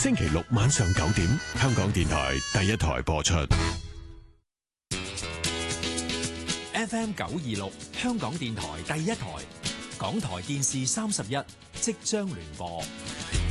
星期六晚上9點，香港電台第一台播出。 FM 926，香港電台第一台，港台電視31即將聯播。